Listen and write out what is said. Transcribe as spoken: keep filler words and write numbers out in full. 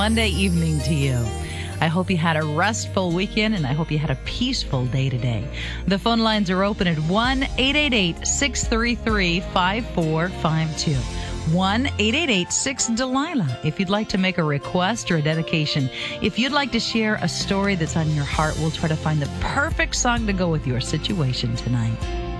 Monday evening to you. I hope you had a restful weekend, and I hope you had a peaceful day today. The phone lines are open at one eight eight eight, six three three, five four five two. one eight eight eight, six Delilah. If you'd like to make a request or a dedication, if you'd like to share a story that's on your heart, we'll try to find the perfect song to go with your situation tonight.